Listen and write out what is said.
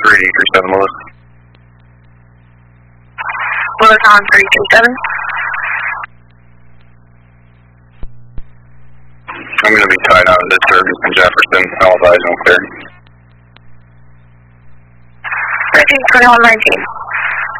3837 Lewis. Lewis on 327. I'm going to be tied out of this service in Jefferson. All eyes on clear. 132119.